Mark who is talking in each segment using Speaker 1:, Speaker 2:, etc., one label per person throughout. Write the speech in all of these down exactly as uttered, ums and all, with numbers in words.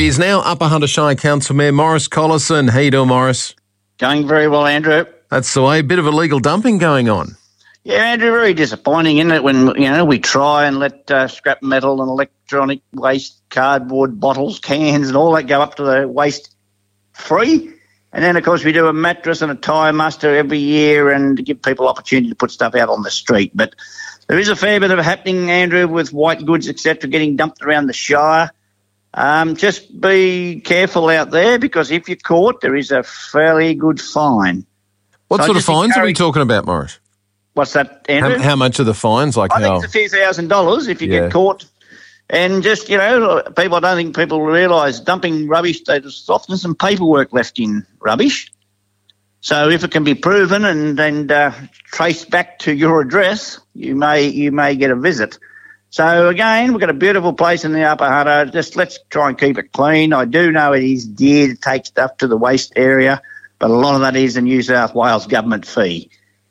Speaker 1: he is now, Upper Hunter Shire Council Mayor Morris Collison. How you doing, Morris?
Speaker 2: Going very well, Andrew.
Speaker 1: That's the way. A bit of illegal dumping going on.
Speaker 2: Yeah, Andrew, very disappointing, isn't it, when, you know, we try and let uh, scrap metal and electronic waste, cardboard, bottles, cans and all that go up to the waste free. And then, of course, we do a mattress and a tyre muster every year and give people opportunity to put stuff out on the street. But there is a fair bit of happening, Andrew, with white goods, et cetera, getting dumped around the Shire. Um, just be careful out there, because if you're caught, there is a fairly good fine.
Speaker 1: What
Speaker 2: So
Speaker 1: sort of
Speaker 2: just
Speaker 1: fines are we
Speaker 2: encourage-
Speaker 1: talking about, Morris?
Speaker 2: What's that, Andrew?
Speaker 1: How, how much are the fines? Like
Speaker 2: I
Speaker 1: how?
Speaker 2: think it's a few thousand dollars if you
Speaker 1: Yeah.
Speaker 2: get caught. And just, you know, people, I don't think people realise dumping rubbish, there's often some paperwork left in rubbish. So if it can be proven and, and uh, traced back to your address, you may you may get a visit. So again, we've got a beautiful place in the Upper Hunter. Just let's try and keep it clean. I do know it is dear to take stuff to the waste area, but a lot of that is a New South Wales government fee.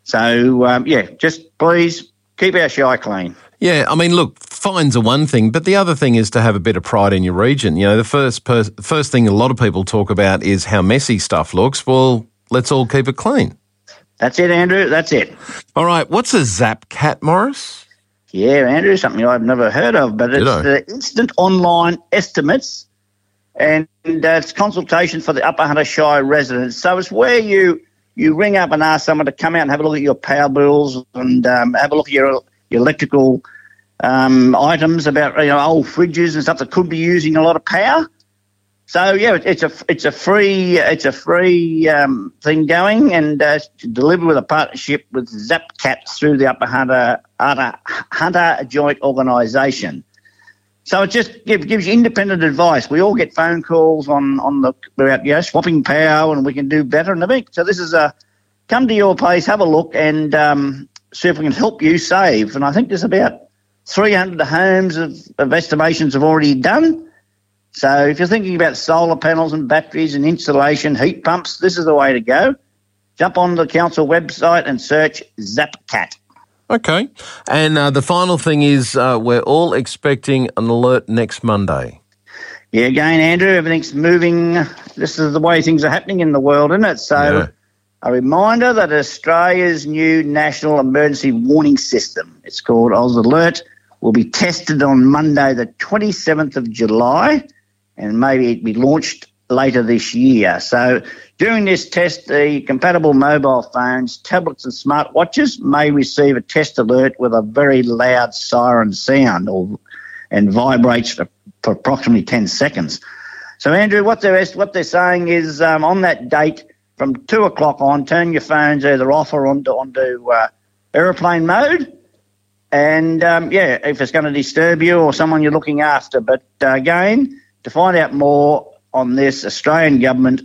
Speaker 2: So, um, yeah, just please keep our Shire clean.
Speaker 1: Yeah, I mean, look, fines are one thing, but the other thing is to have a bit of pride in your region. You know, the first pers- first thing a lot of people talk about is how messy stuff looks. Well, let's all keep it clean.
Speaker 2: That's it, Andrew. That's it.
Speaker 1: All right, what's a Zap Cat, Morris?
Speaker 2: Yeah, Andrew, something I've never heard of, but it's
Speaker 1: Ditto.
Speaker 2: the instant online estimates, and uh, it's consultation for the Upper Hunter Shire residents. So it's where you you ring up and ask someone to come out and have a look at your power bills and um, have a look at your, your electrical um, items, about, you know, old fridges and stuff that could be using a lot of power. So yeah, it's a it's a free it's a free um, thing going, and uh, delivered with a partnership with ZapCat through the Upper Hunter Hunter, Hunter Joint Organisation. So it just give, gives you independent advice. We all get phone calls on on the about, you know, swapping power, and we can do better and everything. So this is a come to your place, have a look, and um, see if we can help you save. And I think there's about three hundred homes of, of estimations have already done. So if you're thinking about solar panels and batteries and insulation, heat pumps, this is the way to go. Jump on the council website and search ZapCat.
Speaker 1: Okay. And uh, the final thing is uh, we're all expecting an alert next Monday.
Speaker 2: Yeah, again, Andrew, everything's moving. This is the way things are happening in the world, isn't it? So
Speaker 1: Yeah.
Speaker 2: a reminder that Australia's new National Emergency Warning System, it's called Oz Alert, will be tested on Monday the twenty-seventh of July, and maybe it be launched later this year. So during this test, the compatible mobile phones, tablets and smartwatches may receive a test alert with a very loud siren sound or and vibrates for, for approximately ten seconds. So, Andrew, what they're, what they're saying is um, on that date from two o'clock on, turn your phones either off or onto, onto uh, aeroplane mode. And, um, yeah, if it's going to disturb you or someone you're looking after. But, uh, again, to find out more on this, Australian Government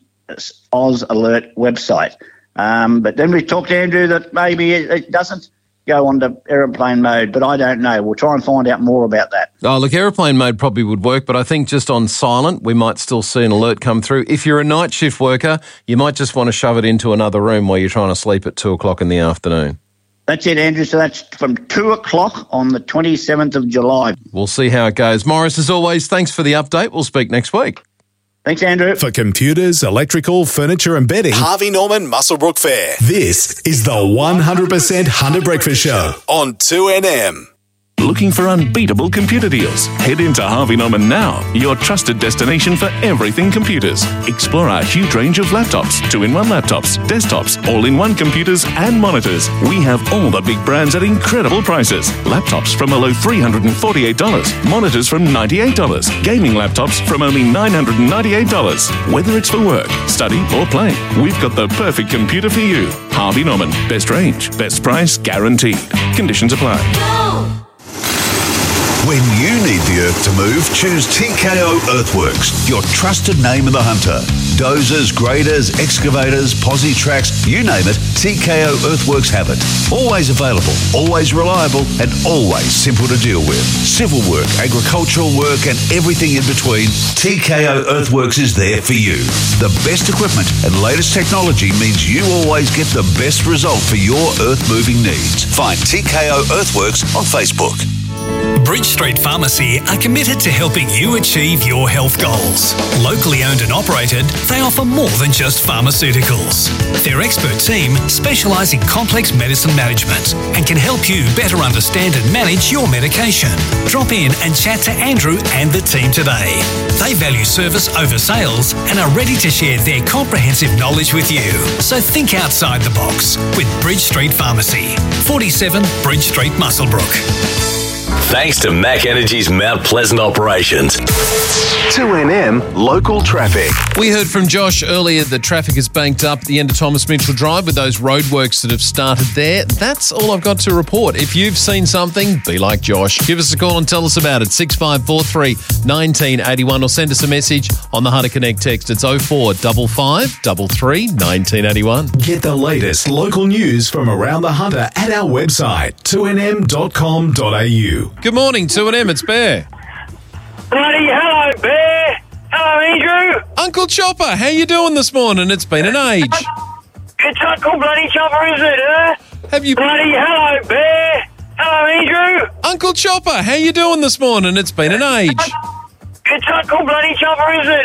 Speaker 2: Oz Alert website. Um, but then we talked to Andrew that maybe it, it doesn't go onto aeroplane mode, but I don't know. We'll try and find out more about that.
Speaker 1: Oh, look, aeroplane mode probably would work, but I think just on silent, we might still see an alert come through. If you're a night shift worker, you might just want to shove it into another room while you're trying to sleep at two o'clock in the afternoon.
Speaker 2: That's it, Andrew. So that's from two o'clock on the twenty-seventh of July.
Speaker 1: We'll see how it goes. Morris, as always, thanks for the update. We'll speak next week.
Speaker 2: Thanks, Andrew.
Speaker 3: For computers, electrical, furniture and bedding,
Speaker 4: Harvey Norman Muswellbrook Fair.
Speaker 3: this is the one hundred percent Hunter Breakfast Show.
Speaker 4: On two N M.
Speaker 5: Looking for unbeatable computer deals? Head into Harvey Norman now, your trusted destination for everything computers. Explore our huge range of laptops, two-in-one laptops, desktops, all-in-one computers and monitors. We have all the big brands at incredible prices. Laptops from below three hundred forty-eight dollars, monitors from ninety-eight dollars, gaming laptops from only nine hundred ninety-eight dollars. Whether it's for work, study or play, we've got the perfect computer for you. Harvey Norman, best range, best price guaranteed. Conditions apply.
Speaker 6: When you need the earth to move, choose T K O Earthworks, your trusted name in the Hunter. Dozers, graders, excavators, posi tracks, you name it, T K O Earthworks have it. Always available, always reliable, and always simple to deal with. Civil work, agricultural work, and everything in between, T K O Earthworks is there for you. The best equipment and latest technology means you always get the best result for your earth moving needs. Find T K O Earthworks on Facebook.
Speaker 7: Bridge Street Pharmacy are committed to helping you achieve your health goals. Locally owned and operated, they offer more than just pharmaceuticals. Their expert team specialise in complex medicine management and can help you better understand and manage your medication. Drop in and chat to Andrew and the team today. They value service over sales and are ready to share their comprehensive knowledge with you. So think outside the box with Bridge Street Pharmacy, forty-seven Bridge Street, Muswellbrook.
Speaker 8: Thanks to Mac Energy's Mount Pleasant operations.
Speaker 9: two N M local traffic.
Speaker 1: We heard from Josh earlier that traffic is banked up at the end of Thomas Mitchell Drive with those roadworks that have started there. That's all I've got to report. If you've seen something, be like Josh. Give us a call and tell us about it. six five four three, one nine eight one or send us a message on the Hunter Connect text. It's oh four five five, three three, one nine eight one.
Speaker 3: Get the latest local news from around the Hunter at our website, two n m dot com dot a u.
Speaker 1: Good morning, two N M. It's Bear.
Speaker 10: Bloody hello, Bear. Hello, Andrew.
Speaker 1: Uncle Chopper, how you doing this morning? It's been an age.
Speaker 10: It's Uncle Bloody Chopper, is it, huh?
Speaker 1: Have you...
Speaker 10: Bloody hello, Bear. Hello, Andrew.
Speaker 1: Uncle Chopper, how you doing this morning? It's been an age.
Speaker 10: It's Uncle Bloody Chopper, is it?